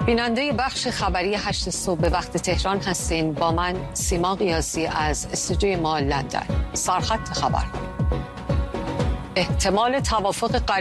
بیننده بخش خبری 8 صبح به وقت تهران هستین. با من سیما قیاسی از استودیوی ما لندن. سرخط خبر: احتمال توافق